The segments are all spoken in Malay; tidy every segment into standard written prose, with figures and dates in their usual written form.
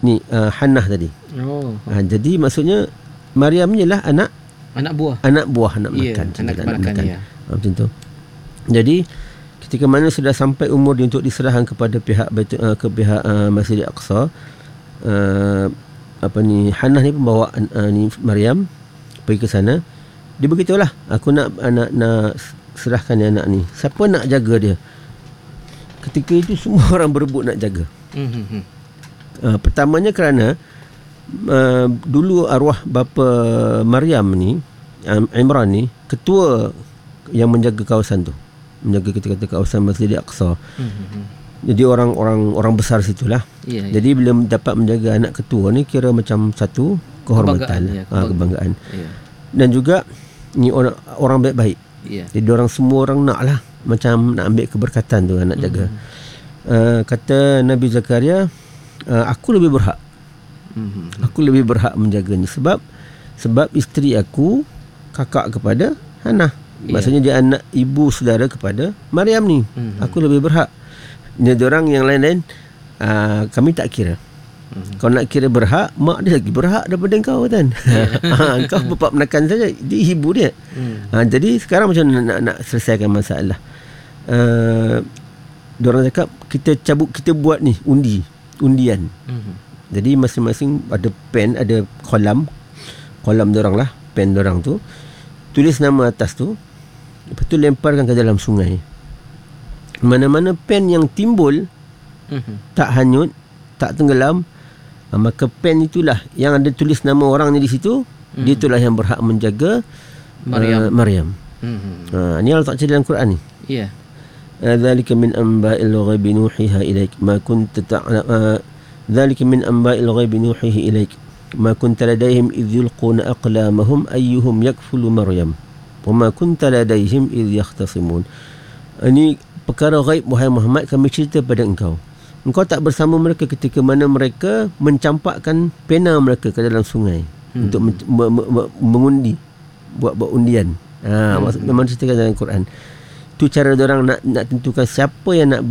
ni Hannah tadi. Jadi maksudnya Maryam ni lah anak buah nak makan. Anak makan. Macam tu. Jadi ketika mana sudah sampai umur dia untuk diserahkan kepada pihak Masjid Al-Aqsa, Hannah ni pembawa ni Maryam pergi ke sana. Dia beritahulah, aku nak serahkan anak ni. Siapa nak jaga dia? Ketika itu semua orang berebut nak jaga. Pertamanya kerana dulu arwah bapa Maryam ni, Imran ni, ketua yang menjaga kawasan tu, menjaga kita kawasan Masjid Al-Aqsa. Jadi orang besar situlah. Jadi bila dapat menjaga anak ketua ni, kira macam satu kehormatan, kebanggaan. Dan juga ni orang baik-baik. Jadi semua orang nak lah, macam nak ambil keberkatan tu, nak jaga. Kata Nabi Zakaria, aku lebih berhak. Aku lebih berhak menjaganya sebab isteri aku kakak kepada Hannah. Maksudnya dia anak ibu saudara kepada Maryam ni. Aku lebih berhak. Ni orang yang lain-lain kami tak kira. Kau nak kira berhak, mak dia lagi berhak daripada kau kan. Kau bapa menekan saja, dia ibu dia. Jadi sekarang macam nak selesaikan masalah. Diorang cakap kita buat ni undian. Jadi masing-masing ada pen, ada kolam diorang lah, pen diorang tu, tulis nama atas tu, lepas tu lemparkan ke dalam sungai. Mana-mana pen yang timbul tak hanyut, tak tenggelam, maka pen itulah yang ada tulis nama orang ni di situ, dia itulah yang berhak menjaga Maryam. Ni Allah tak cerita dalam Quran ni. Dzalika min amba'il ghaibi nuhiha ilaik ma kunta ذلك من أنباء الغيب نوحيه إليك ما كنت لديهم إذ يلقون أقلامهم أيهم يكفل مريم وما كنت لديهم إذ يختصمون. Ini perkara ghaib, wahai Muhammad, kami cerita pada engkau. Engkau tak bersama mereka ketika mana mereka mencampakkan pena mereka ke dalam sungai untuk mengundi, buat undian. Memang ceritakan dalam Quran. Itu cara orang nak tentukan siapa yang nak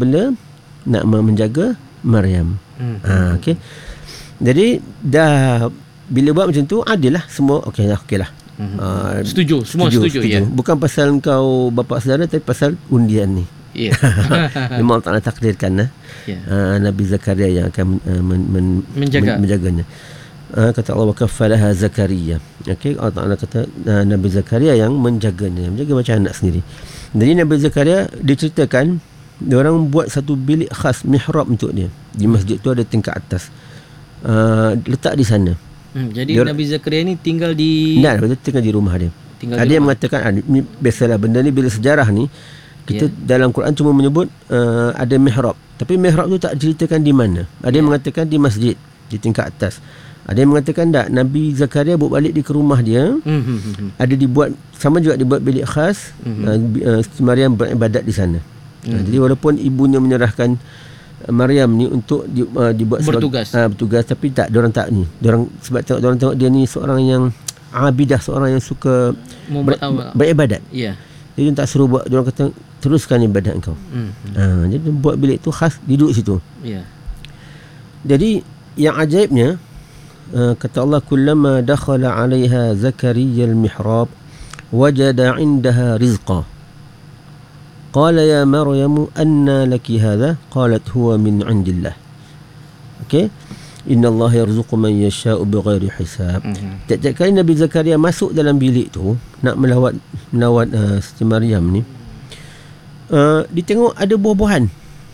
menjaga Maryam. Okey. Jadi dah bila buat macam tu, adil lah semua. Okeylah. Setuju. Ya. Bukan pasal kau bapa saudara, tapi pasal undian ni. Memang Allah Ta'ala takdirkan Nabi Zakaria yang akan menjaganya. Kata Allah, wa kaffalaha Zakaria. Okey, Allah Ta'ala kata Nabi Zakaria yang menjaga macam anak sendiri. Jadi Nabi Zakaria diceritakan dia orang buat satu bilik khas, mihrab untuk dia. Di masjid tu ada tingkat atas. Letak di sana. Jadi Nabi Zakaria ni tinggal di... tinggal di rumah dia. Ada yang mengatakan, ni biasalah benda ni bila sejarah ni, kita dalam Quran cuma menyebut ada mihrab. Tapi mihrab tu tak ceritakan di mana. Ada yang mengatakan di masjid, di tingkat atas. Ada yang mengatakan tak, Nabi Zakaria bawa balik ke rumah dia. Ada dibuat, sama juga dibuat bilik khas. Maryam beribadat di sana. Jadi walaupun ibunya menyerahkan Maryam ni untuk dibuat bertugas, tapi tak, diorang tak ni. Sebab diorang tengok dia ni seorang yang abidah, seorang yang suka beribadat. Jadi tak suruh buat, diorang kata teruskan ibadat kau. Jadi buat bilik tu khas, duduk situ. Jadi yang ajaibnya, kata Allah, kullama dakhala 'alaiha Zakaria al-mihrab wajada 'indaha rizqa. قال يا مريم أنى لك هذا قالت هو من عند الله. Okay, Inna Allah yarzuqu man yasha'u bighairi hisab. Tiap-tiap kali Nabi Zakaria masuk dalam bilik tu nak melawat Siti Maryam ni, dia tengok ada buah-buahan.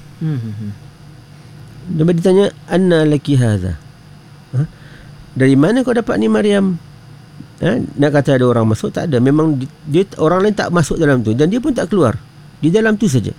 Dia ditanya, anna laki hadha, dari mana kau dapat ni Maryam? Nak kata ada orang masuk, tak ada. Memang dia orang lain tak masuk dalam tu, dan dia pun tak keluar. Di dalam tu saja.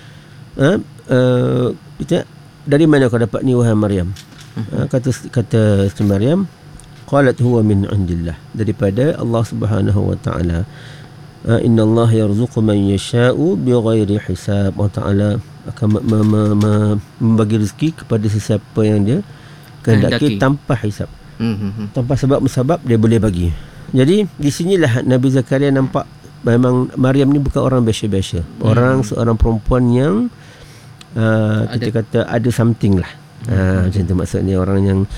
Dari mana kau dapat ni wahai Maryam? Kata Siti Maryam, qalat huwa min indillah, daripada Allah Subhanahu wa taala. Inna Allah yarzuqu man yasha'u bighairi hisab. Allah Taala akan membagi rezeki kepada sesiapa yang dia kehendaki tanpa hisab. Tanpa sebab musabab dia boleh bagi. Jadi di sinilah Nabi Zakaria nampak memang Maryam ni bukan orang biasa-biasa. Seorang perempuan yang kita kata ada something lah. Macam tu maksudnya, orang yang